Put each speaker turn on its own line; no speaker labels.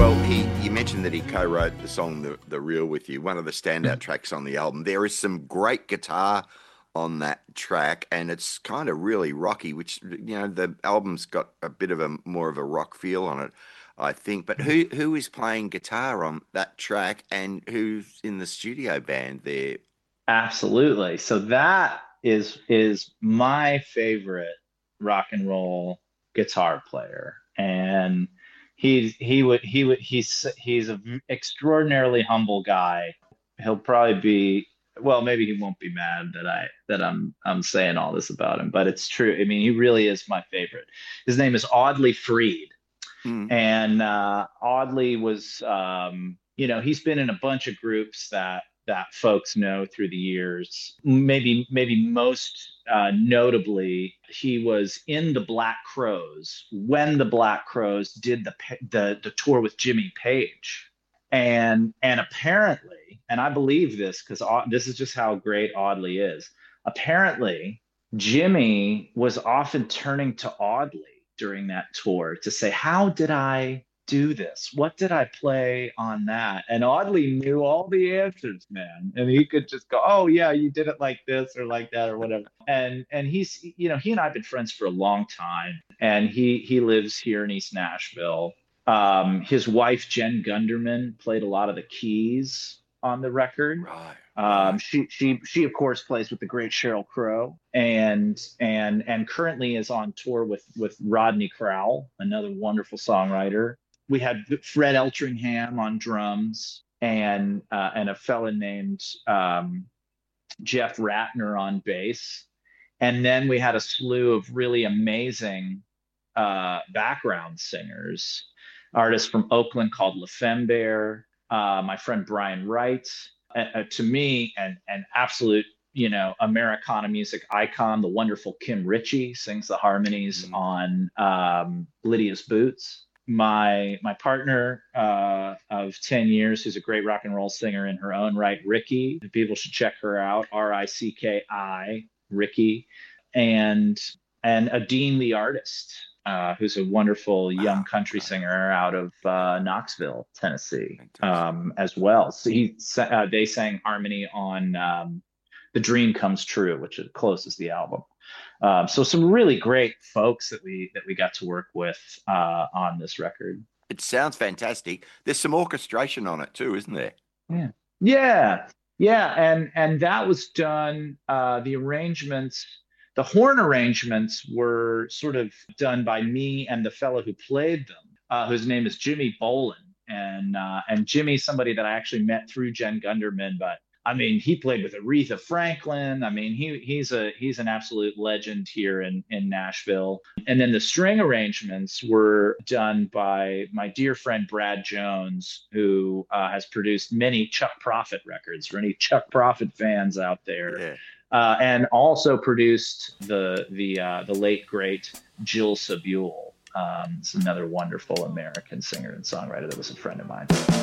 Well, you mentioned that he co-wrote the song "The Real" with you, one of the standout tracks on the album. There is some great guitar on that track, and it's kind of really rocky, which the album's got a bit of a more of a rock feel on it, I think. But who is playing guitar on that track, and who's in the studio band there?
Absolutely. So that is my favorite rock and roll guitar player, and he's an extraordinarily humble guy. He'll probably be well, maybe he won't be mad that I'm saying all this about him, but it's true. I mean, he really is my favorite. His name is Audley Freed,
Mm.
and Audley was he's been in a bunch of groups that folks know through the years. Maybe most notably, he was in the Black Crowes when the Black Crowes did the tour with Jimmy Page, and apparently, and I believe this because this is just how great Audley is. Apparently, Jimmy was often turning to Audley during that tour to say, "How did I do this? What did I play on that?" And Audley knew all the answers, man. And he could just go, "Oh yeah, you did it like this or like that or whatever." And he's, he and I have been friends for a long time. And he lives here in East Nashville. His wife, Jen Gunderman, played a lot of the keys on the record.
Right, right.
She of course plays with the great Sheryl Crow, and currently is on tour with Rodney Crowell, another wonderful songwriter. We had Fred Eltringham on drums, and a fella named Jeff Ratner on bass, and then we had a slew of really amazing background singers, artists from Oakland called La Femme my friend Brian Wright, to me, an absolute, Americana music icon. The wonderful Kim Ritchie sings the harmonies
Mm.
on Lydia's Boots. My partner of 10 years, who's a great rock and roll singer in her own right, Ricky. People should check her out, Ricki, Ricky, and Adine the artist, who's a wonderful young
Wow,
country
right.
singer out of Knoxville, Tennessee,
Fantastic.
as well. So they sang harmony on "The Dream Comes True," which closes the album. So some really great folks that we got to work with on this record.
It sounds fantastic. There's some orchestration on it too, isn't there?
Yeah, yeah, yeah, and that was done. The arrangements, the horn arrangements, were sort of done by me and the fellow who played them, whose name is Jimmy Bolin, and Jimmy's somebody that I actually met through Jen Gunderman, but I mean, he played with Aretha Franklin. I mean, he's an absolute legend here in Nashville. And then the string arrangements were done by my dear friend Brad Jones, who has produced many Chuck Prophet records for any Chuck Prophet fans out there,
Yeah.
and also produced the late great Jill Sabule. It's another wonderful American singer and songwriter that was a friend of mine.